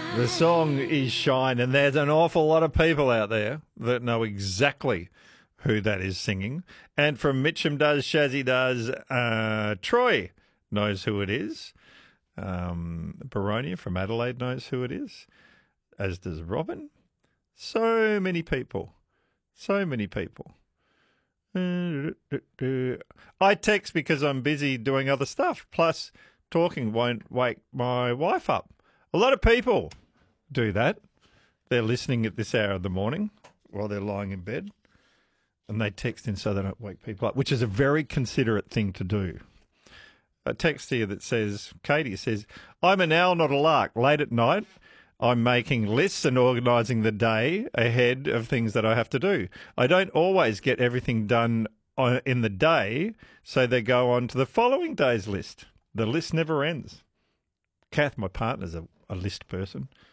The song is Shine, and there's an awful lot of people out there that know exactly who that is singing. And from Mitcham does, Shazzy does, Troy knows who it is. Baronia from Adelaide knows who it is, as does Robin. So many people. So many people. I text because I'm busy doing other stuff. Plus, talking won't wake my wife up. A lot of people do that. They're listening at this hour of the morning while they're lying in bed, and they text in so they don't wake people up, which is a very considerate thing to do. A text here that says, Katie says, I'm an owl, not a lark. Late at night, I'm making lists and organising the day ahead of things that I have to do. I don't always get everything done in the day, so they go on to the following day's list. The list never ends. Kath, my partner's a list person.